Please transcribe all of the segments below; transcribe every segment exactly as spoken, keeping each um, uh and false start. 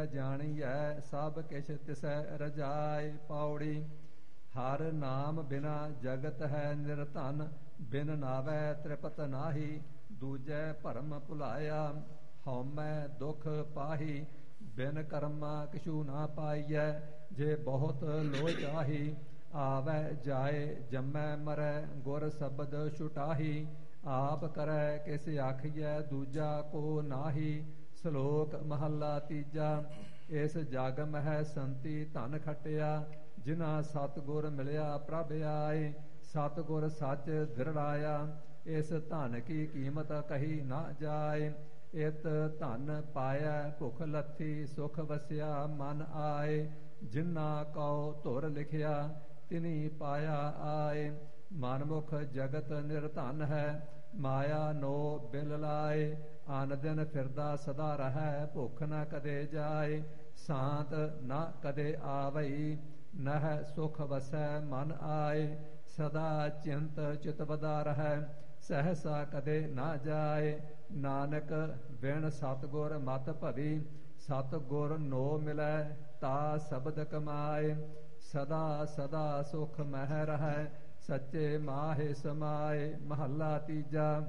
ਜਾਣੀਐ ਸਭ ਕਿਛ ਤਿਸੈ ਰਜਾਇ। ਪੌੜੀ ਹਰ ਨਾਮ ਬਿਨਾ ਜਗਤ ਹੈ ਨਿਰਧਨ, ਬਿਨ ਨਾਵੈ ਤ੍ਰਿਪਤ ਨਾਹੀ। ਦੂਜੈ ਭਰਮ ਭੁਲਾਇਆ ਹਉਮੈ ਦੁਖ ਪਾਹੀ, ਬਿਨ ਕਰਮਾ ਕਿਛੂ ਨਾ ਪਾਈਐ ਜੇ ਬਹੁਤ ਲੋਹ ਚਾਹੀ। ਆਵੈ ਜਾਏ ਜੰਮੈ ਮਰੈ ਗੁਰ ਸ਼ਬਦ ਛੁਟਾਹੀ, ਆਪ ਕਰੈ ਕਿਸ ਆਖੀਐ ਦੂਜਾ ਕੋ ਨਾਹੀ। ਸ਼ਲੋਕ ਮਹੱਲਾ ਤੀਜਾ। ਇਸ ਜਗ ਮਹਿ ਸੰਤੀ ਧਨ ਖਟਿਆ, ਜਿਨ੍ਹਾਂ ਸਤਿਗੁਰ ਮਿਲਿਆ ਪ੍ਰਭ ਆਏ। ਸਤਿਗੁਰ ਸੱਚ ਦ੍ਰਿੜਾਇਆ, ਇਸ ਧਨ ਕੀ ਕੀਮਤ ਕਹੀ ਨਾ ਜਾਏ। ਇਤ ਧਨ ਪਾਇਆ ਭੁਖ ਲੱਥੀ, ਸੁਖ ਵਸਿਆ ਮਨ ਆਏ। ਜਿਨ੍ਹਾਂ ਕਉ ਧੁਰ ਲਿਖਿਆ ਤਿਨੀ ਪਾਇਆ ਆਏ। ਮਨਮੁਖ ਜਗਤ ਨਿਰਧਨ ਹੈ, ਮਾਇਆ ਨੋ ਬਿਲ ਲਾਏ। ਅਨ ਦਿਨ ਫਿਰਦਾ ਸਦਾ ਰਹੈ, ਭੁੱਖ ਨ ਕਦੇ ਜਾਏ। ਸ਼ਾਂਤ ਨ ਕਦੇ ਆਵਈ, ਨਹਿ ਸੁਖ ਵਸੈ ਮਨ ਆਏ। ਸਦਾ ਚਿੰਤ ਚਿਤ ਵਦਾ ਰਹੈ, ਸਹਸਾ ਕਦੇ ਨਾ ਜਾਏ। ਨਾਨਕ ਬਿਨ ਸਤਿਗੁਰ ਮਤ ਭਵੀ, ਸਤਿਗੁਰ ਨੋ ਮਿਲੈ ਤਾ ਸ਼ਬਦ ਕਮਾਏ। ਸਦਾ ਸਦਾ ਸੁਖ ਮਹਿ ਰਹੈ, ਸੱਚੇ ਮਾਹਿ ਸਮਾਏ। ਮਹੱਲਾ ਤੀਜਾ।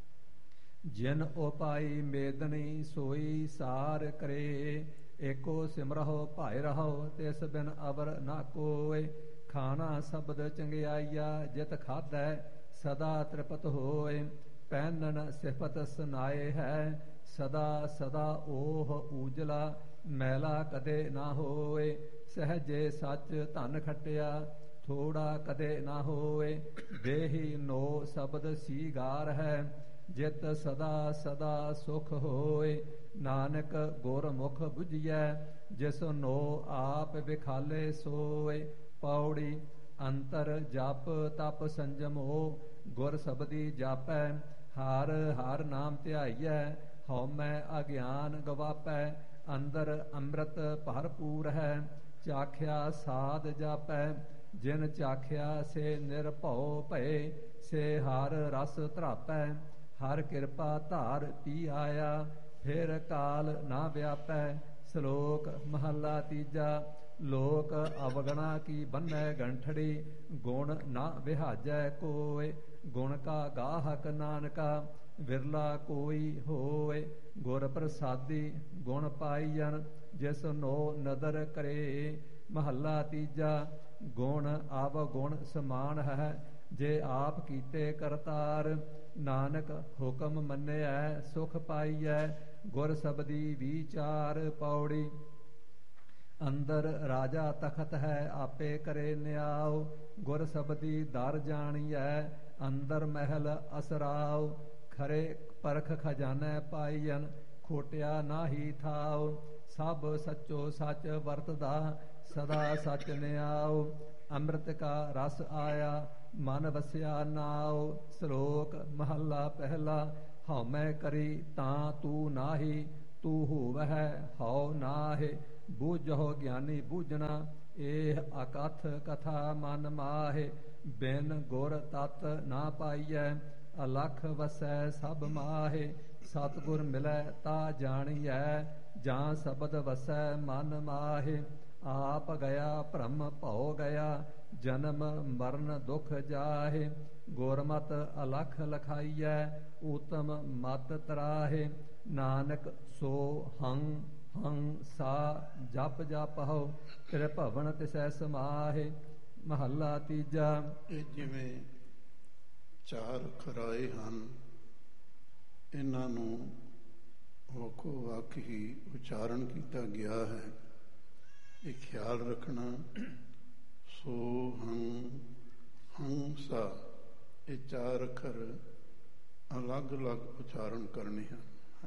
ਜਿਨ ਉਪਾਈ ਮੇਦਨੀ ਸੋਈ ਸਾਰ ਕਰੇ, ਏਕੋ ਸਿਮਰਹੁ ਭਾਇ ਰਹੋ ਤਿਸ ਬਿਨ ਅਵਰ ਨਾ ਕੋਇ। ਖਾਣਾ ਸ਼ਬਦ ਚੰਗਿਆਈਆ ਜਿਤ ਖਾਧੈ, ਸਦਾ ਤ੍ਰਿਪਤ ਹੋਏ। ਪਹਿਨਣ ਸਿਫਤ ਸੁਨਾਏ ਹੈ, ਸਦਾ ਸਦਾ ਓਹ ਊਜਲਾ ਮੈਲਾ ਕਦੇ ਨਾ ਹੋਏ। ਸਹਜੇ ਸੱਚ ਧਨ ਖਟਿਆ, ਥੋੜਾ ਕਦੇ ਨਾ ਹੋਏ। ਦੇਹੀ ਨੋ ਸ਼ਬਦ ਸੀਗਾਰ ਹੈ, ਜਿਤ ਸਦਾ ਸਦਾ ਸੁਖ ਹੋਏ। ਨਾਨਕ ਗੁਰ ਮੁਖ ਬੁਝੀਐ, ਜਿਸ ਨੋ ਆਪ ਵਿਖਾਲੇ ਸੋਏ। ਪੌੜੀ ਅੰਤਰ ਜਪ ਤਪ ਸੰਜਮੋ, ਗੁਰ ਸ਼ਬਦੀ ਜਾਪੈ। ਹਰ ਹਰ ਨਾਮ ਧਿਆਈਐ, ਹਉਮੈ ਅਗਿਆਨ ਗਵਾਪੈ। ਅੰਦਰ ਅੰਮ੍ਰਿਤ ਭਰਪੂਰ ਹੈ, ਚਾਖਿਆ ਸਾਧ ਜਾਪੈ। ਜਿਨ ਚਾਖਿਆ ਸੇ ਨਿਰਭਉ ਭਏ, ਸੇ ਹਰ ਰਸ ਧਰਾਪੈ। ਹਰ ਕਿਰਪਾ ਧਾਰ ਪੀ ਆਇਆ, ਫਿਰ ਕਾਲ ਨਾ ਵਿਆਪੈ। ਸ਼ਲੋਕ ਮਹੱਲਾ ਤੀਜਾ। ਲੋਕ ਅਵਗਣਾ ਕੀ ਬੰਨੈ ਗੰਠੜੀ, ਗੁਣ ਨਾ ਵਿਹਾਜੈ ਕੋਇ। ਗੁਣ ਕਾ ਗਾਹਕ ਨਾਨਕਾ, ਵਿਰਲਾ ਕੋਈ ਹੋਏ। ਗੁਰ ਪ੍ਰਸਾਦੀ ਗੁਣ ਪਾਈਐਨ, ਜਿਸ ਨੋ ਨਦਰ ਕਰੇ। ਮਹੱਲਾ ਤੀਜਾ। ਗੁਣ ਅਵਗੁਣ ਸਮਾਨ ਹੈ, ਜੇ ਆਪ ਕੀਤੇ ਕਰਤਾਰ। ਨਾਨਕ ਹੁਕਮ ਮੰਨਿਐ ਸੁਖ ਪਾਈਐ, ਗੁਰ ਸ਼ਬਦੀ ਵਿਚਾਰ। ਪੌੜੀ ਅੰਦਰ ਰਾਜਾ ਤਖਤ ਹੈ, ਆਪੇ ਕਰੇ ਨਿਆਉ। ਗੁਰ ਸ਼ਬਦੀ ਦਰ ਜਾਣੀਐ, ਅੰਦਰ ਮਹਿਲ ਅਸਰਾਉ। ਖਰੇ ਪਰਖ ਖਜ਼ਾਨੈ ਪਾਈਐਨ, ਖੋਟਿਆ ਨਾਹੀ ਥਾਉ। ਸਭ ਸੱਚੋ ਸੱਚ ਵਰਤਦਾ, ਸਦਾ ਸੱਚ ਨਿਆਉ। ਅੰਮ੍ਰਿਤ ਕਾ ਰਸ ਆਇਆ, ਮਨ ਵਸਿਆ ਨਾਉ। ਸ਼ਲੋਕ ਮਹੱਲਾ ਪਹਿਲਾ। ਹਉਮੈ ਕਰੀ ਤਾਂ ਤੂੰ ਨਾਹੀ, ਤੂੰ ਹੋਵਹਿ ਹਉ ਨਾਹਿ। ਬੂਝਹੁ ਗਿਆਨੀ ਬੂਝਣਾ, ਇਹ ਅਕਥ ਕਥਾ ਮਨ ਮਾਹਿ। ਬਿਨ ਗੁਰ ਤਤ ਨਾ ਪਾਈਐ, ਅਲਖ ਵਸੈ ਸਭ ਮਾਹਿ। ਸਤਿਗੁਰ ਮਿਲੈ ਤਾ ਜਾਣੀਐ, ਜਾਂ ਸ਼ਬਦ ਵਸੈ ਮਨ ਮਾਹਿ। ਆਪ ਗਿਆ ਭ੍ਰਮ ਭਉ ਗਿਆ, ਜਨਮ ਮਰਨ ਦੁਖ ਜਾਹਿ। ਗੁਰਮਤਿ ਅਲਖ ਲਖਾਈਐ, ਊਤਮ ਮਤ ਤਰਾਹਿ। ਨਾਨਕ ਸੋ ਹੰ ਹੰ ਸਾ ਜਪ ਜਪਹੁ, ਤ੍ਰਿਭਵਨ ਤਿਸੈ ਸਮਾਹਿ। ਮਹੱਲਾ ਤੀਜਾ। ਇਹ ਜਿਵੇਂ ਚਾਰ ਖਰਾਏ ਹਨ, ਇਹਨਾਂ ਨੂੰ ਵੱਖੋ ਵੱਖ ਹੀ ਉਚਾਰਨ ਕੀਤਾ ਗਿਆ ਹੈ। ਇਹ ਖਿਆਲ ਰੱਖਣਾ, ਸੋ ਹੰ ਹੰ ਸਾ, ਇਹ ਚਾਰ ਅੱਖਰ ਅਲੱਗ ਅਲੱਗ ਉਚਾਰਨ ਕਰਨੇ ਹਨ।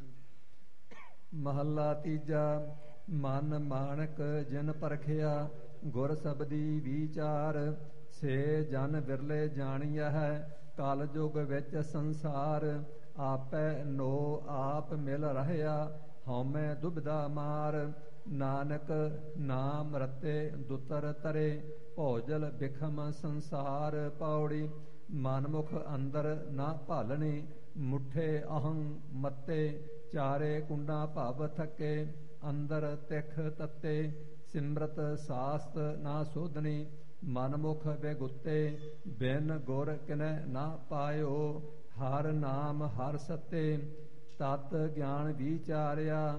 ਮਹੱਲਾ ਤੀਜਾ। ਮਨ ਮਾਣਕ ਜਿਨ ਪਰਖਿਆ, ਗੁਰ ਸ਼ਬਦੀ ਵਿਚਾਰ। ਸੇ ਜਨ ਵਿਰਲੇ ਜਾਣੀਆ ਹੈ, ਕਲ ਯੁਗ ਵਿੱਚ ਸੰਸਾਰ। ਆਪੈ ਨੋ ਆਪ ਮਿਲ ਰਹਿਆ, ਹਉਮੈ ਦੁਬਿਧਾ ਮਾਰ। ਨਾਨਕ ਨਾਮ ਰਤੇ ਦੁਤਰ ਤਰੇ, ਭੋਜਲ ਬਿਖਮ ਸੰਸਾਰ। ਪੌੜੀ ਮਨਮੁਖ ਅੰਦਰ ਨਾ ਭਾਲਣੀ, ਮੁਠੇ ਅਹੰ ਮੱਤੇ। ਚਾਰੇ ਕੁੰਡਾ ਭਵ ਥਕੇ, ਅੰਦਰ ਤਿਖ ਤੱਤੇ ਸਿਮਰਤ ਸਾਸਤ ਨਾ ਸੋਧਨੀ ਮਨਮੁਖ ਬੇਗੁੱਤੇ ਬਿਨ ਗੁਰ ਕਿਨੈ ਨਾ ਪਾਇਓ ਹਰ ਨਾਮ ਹਰ ਸੱਤੇ ਤਤ ਗਿਆਨ ਵਿਚਾਰਿਆ